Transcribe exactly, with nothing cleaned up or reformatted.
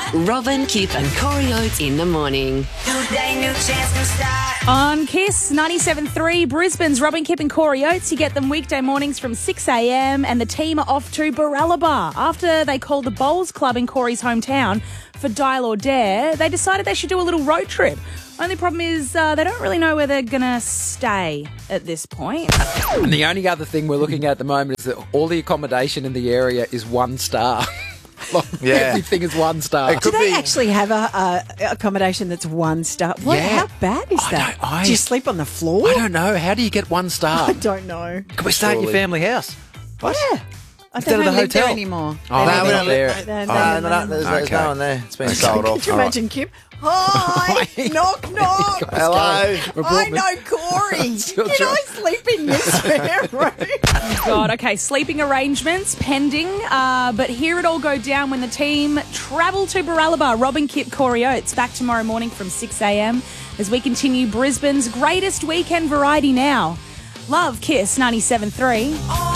Robin, Kip and Corey Oates in the morning. On Kiss ninety-seven point three, Brisbane's Robin, Kip and Corey Oates. You get them weekday mornings from six a.m. and the team are off to Baralaba. After they called the Bowls Club in Corey's hometown for Dial or Dare, they decided they should do a little road trip. Only problem is uh, they don't really know where they're going to stay at this point. And the only other thing we're looking at at the moment is that all the accommodation in the area is one star. Like, Yeah. Everything is one star. It Do could they be- actually have a, a accommodation that's one star? What, Yeah. How bad is I that? don't- I- Do you sleep on the floor? I don't know. How do you get one star? I don't know. Can we stay at your Surely. family house? What? Yeah. I Instead don't of the live there hotel? anymore. Oh, They no, live we in- don't live they- Oh, they live no, in no, London. there's, there's Okay. no one there. It's been sold off. Could you All right. imagine, Kip? Hi, knock, knock. Hello. I know Corey. Still Can trying. I sleep in your spare room? God, okay, sleeping arrangements pending, uh, but hear it all go down when the team travel to Baralaba. Robin, Kip, Corey Oates back tomorrow morning from six a.m. as we continue Brisbane's greatest weekend variety now. Love Kiss ninety-seven point three.